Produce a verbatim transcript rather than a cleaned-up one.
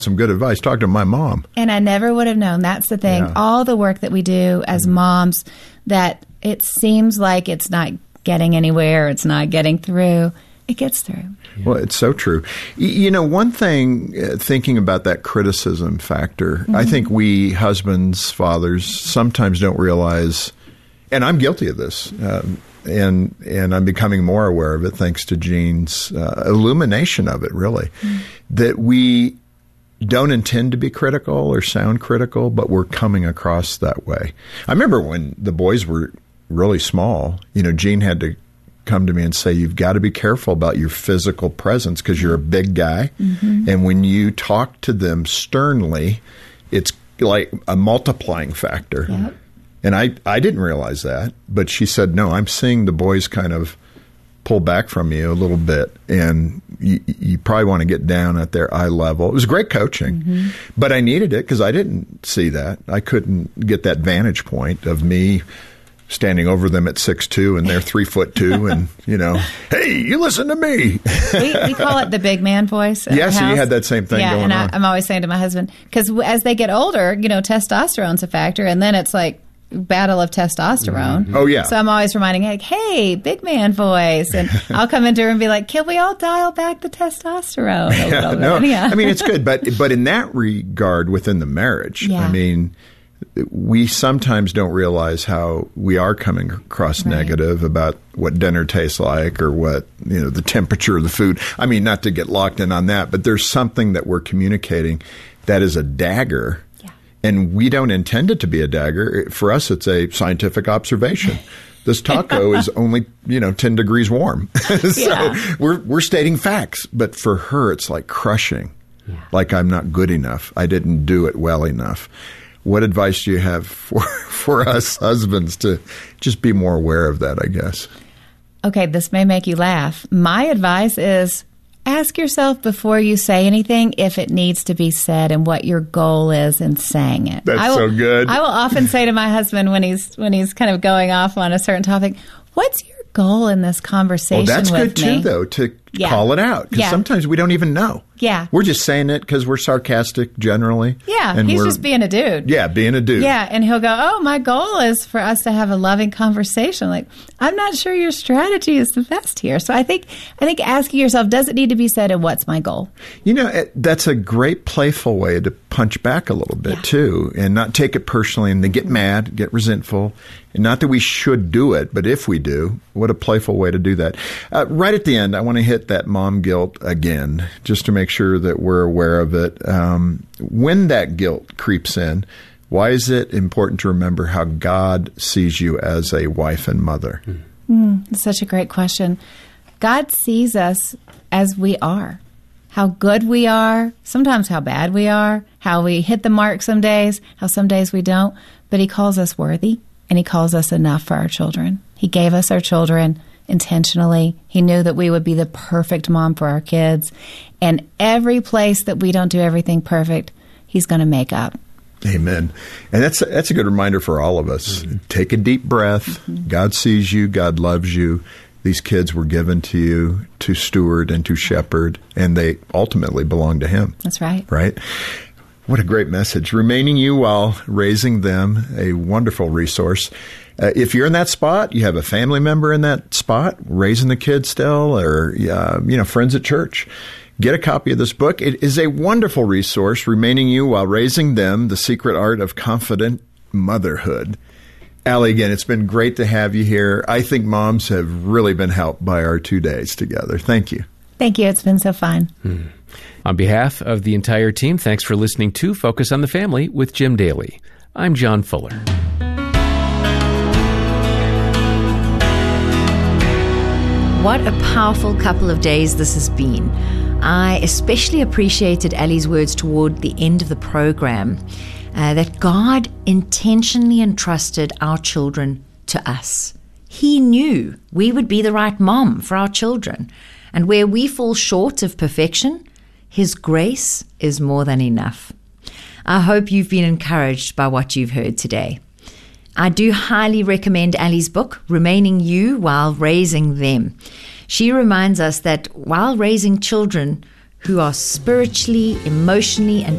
some good advice. Talk to my mom. And I never would have known. That's the thing. Yeah. All the work that we do as moms, that it seems like it's not getting anywhere, it's not getting through. It gets through. Yeah. Well, it's so true. Y- you know, one thing, uh, thinking about that criticism factor, mm-hmm. I think we husbands, fathers, sometimes don't realize, and I'm guilty of this, um, and and I'm becoming more aware of it thanks to Jean's uh, illumination of it, really, mm-hmm. that we don't intend to be critical or sound critical, but we're coming across that way. I remember when the boys were really small, you know, Jean had to come to me and say, you've got to be careful about your physical presence because you're a big guy. Mm-hmm. And when you talk to them sternly, it's like a multiplying factor. Yep. And I, I didn't realize that, but she said, no, I'm seeing the boys kind of pull back from you a little bit, and you, you probably want to get down at their eye level. It was great coaching, mm-hmm. but I needed it because I didn't see that. I couldn't get that vantage point of me standing over them at six two and they're three foot two and, you know, hey, you listen to me. we, we call it the big man voice. Yeah, so you had that same thing yeah, going and I, on. I'm always saying to my husband, because as they get older, you know, testosterone's a factor, and then it's like battle of testosterone. Mm-hmm. Oh, yeah. So I'm always reminding, like, hey, big man voice. And I'll come into her and be like, can we all dial back the testosterone a yeah, little no, bit? Yeah. I mean, it's good. But, but in that regard, within the marriage, yeah. I mean, we sometimes don't realize how we are coming across right. negative about what dinner tastes like or what, you know, the temperature of the food. I mean, not to get locked in on that, but there's something that we're communicating that is a dagger. And we don't intend it to be a dagger. For us, it's a scientific observation. This taco is only, you know, ten degrees warm. so yeah. we're we're stating facts. But for her, it's like crushing. Yeah. Like I'm not good enough. I didn't do it well enough. What advice do you have for, for us husbands to just be more aware of that, I guess? Okay, this may make you laugh. My advice is ask yourself before you say anything if it needs to be said and what your goal is in saying it. That's I will, so good. I will often say to my husband when he's when he's kind of going off on a certain topic, what's your goal in this conversation with me? Well, that's good too, though, to yeah. call it out. Because yeah. sometimes we don't even know. Yeah. We're just saying it because we're sarcastic generally. Yeah, and he's just being a dude. Yeah, being a dude. Yeah, and he'll go, oh, my goal is for us to have a loving conversation. Like, I'm not sure your strategy is the best here. So I think I think asking yourself, does it need to be said and what's my goal? You know, it, that's a great playful way to punch back a little bit, yeah. too, and not take it personally and to get mad, get resentful. And not that we should do it, but if we do, what a playful way to do that. Uh, right at the end, I want to hit that mom guilt again, just to make sure that we're aware of it. Um, when that guilt creeps in, why is it important to remember how God sees you as a wife and mother? Mm, that's such a great question. God sees us as we are, how good we are, sometimes how bad we are, how we hit the mark some days, how some days we don't, but he calls us worthy. And he calls us enough for our children. He gave us our children intentionally. He knew that we would be the perfect mom for our kids. And every place that we don't do everything perfect, he's going to make up. Amen. And that's, that's a good reminder for all of us. Mm-hmm. Take a deep breath. Mm-hmm. God sees you. God loves you. These kids were given to you to steward and to shepherd, and they ultimately belong to him. That's right. Right? What a great message. Remaining you while raising them, a wonderful resource. Uh, if you're in that spot, you have a family member in that spot, raising the kids still, or, uh, you know, friends at church, get a copy of this book. It is a wonderful resource, Remaining You While Raising Them, The Secret Art of Confident Motherhood. Allie, again, it's been great to have you here. I think moms have really been helped by our two days together. Thank you. Thank you. It's been so fun. Hmm. On behalf of the entire team, thanks for listening to Focus on the Family with Jim Daly. I'm John Fuller. What a powerful couple of days this has been. I especially appreciated Allie's words toward the end of the program, uh, that God intentionally entrusted our children to us. He knew we would be the right mom for our children. And where we fall short of perfection, His grace is more than enough. I hope you've been encouraged by what you've heard today. I do highly recommend Allie's book, Remaining You While Raising Them. She reminds us that while raising children who are spiritually, emotionally, and